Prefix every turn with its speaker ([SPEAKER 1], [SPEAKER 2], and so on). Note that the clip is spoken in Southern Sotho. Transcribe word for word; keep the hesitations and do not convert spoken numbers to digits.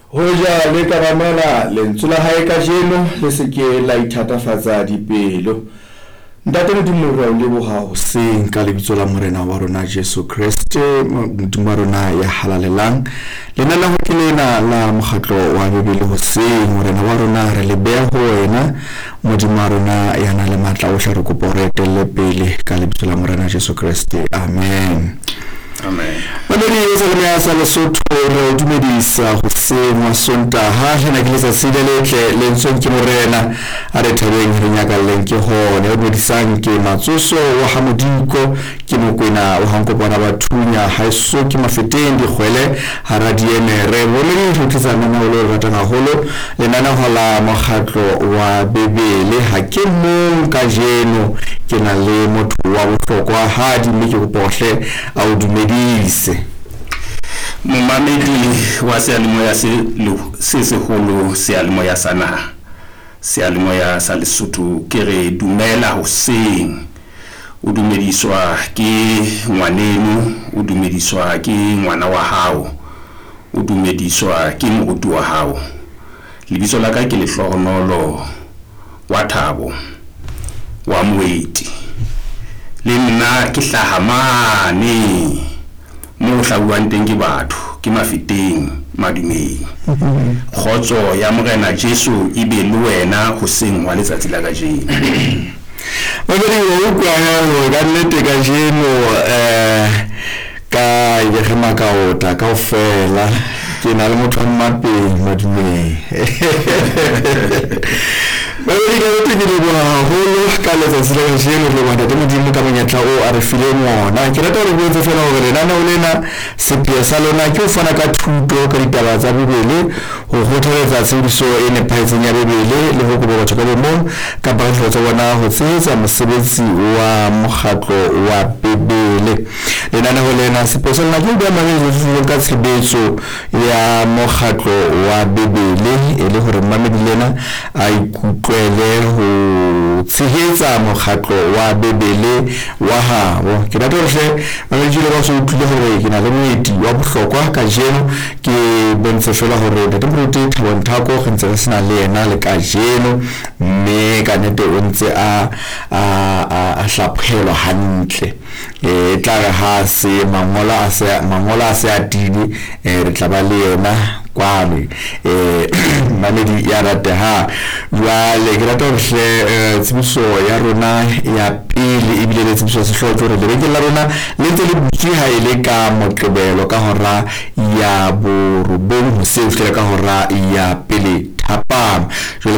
[SPEAKER 1] Hoja le ka mamela lentswe la hae ka jeno le se ke la ithatafatsa dipelo. Ntate Modimo re a o leboha hoseng ka lebitso la morena wa rona Jesu Kriste, Modimo wa rona ya halalelang. Lena la ho kelena la mokgatlo wa Bebele hoseng, morena wa rona re le beha ho wena, Modimo wa rona ya na le matla o hla re kopa re etelle pele ka lebitso la morena Jesu Kriste. Amen.
[SPEAKER 2] Amen.
[SPEAKER 1] Mamedi ya sa Lesotho re dumedisa hoseng wa Sontaha hena ke letsatsi le letle le ntsong ke morena a re thabeng re nyakalleng ke hone o bodisang ke matsoso wa Hamodiko ke mokwena wa hankopana bathunya ha eso ke mafeteng di khwele ha radiene re bole re tsana na lo ratana holo le nana hola mokgatlo wa Bebele ha ke mong ka jeno ke na le motho wa bohlokwa ha di mme ke go pohle a o dumedise.
[SPEAKER 2] Momamedi wa sealemoya se se seholo sealemoya sana sealemoya sa Lesotho ke re dumela hoseng o dumediswa ke ngwaneno o dumediswa ke ngwana wa hao o dumediswa ke moruti wa hao lebitso la ka ke Lehlohonolo wa Thabo wa Moeti le nna ke hlahamane mo hlabuwang teng ke batho ke mafeteng madumeng khotso ya morena Jesu e be le wena hoseng wa letsatsi la kajeno.
[SPEAKER 1] Mamedi o utlwa ho ka nnete ka jeno eh ka ye ge makaota kaofela ke na le motho wa mmapeng madumeng. Mamedi ka nnete ke leboha haholo ka letsatsi la kajeno le Ntate Modimo ka monyetla o a re fileng ona. Ke rata re botse fela hore lenaneo lena sepheo sa lona ke ho fana ka thuto ka ditaba tsa Bebele, ho kgothaletsa tshebediso e nepahetseng ya Bebele le ho kopa batho ka bomong ka batho tsa bona ho tshehetsa mosebetsi wa mokgatlo wa Bebele. Lenaneo lena sepheo sa lona ke ho beha mamedi ka tshebetso ya mokgatlo wa Bebele e le hore mamedi lena a ikutlwele ho tshehetsa mokgatlo wa Bebele wa hao. Ke rata hore mamedi le ba so utlwile hore ke na le moeti wa bohlokwa ka jeno ke bontshe fela hore Ntate Moruti Thabo Nthako re ntse re sena le yena le ka jeno mme ka nnete o ntse a a a hlaphelwa hantle e tla re ha se mangola a se mangola a se atile re tla ba le yena kwale eh mamedi ya rateha jwale ke rata hore tsebiso ya rona ya pele e bile le tsebiso se hloka hore le la rona le ntse le butsi ha ile ka moqebelo ka hora ya borobong ho se ka hora ya pele thapama.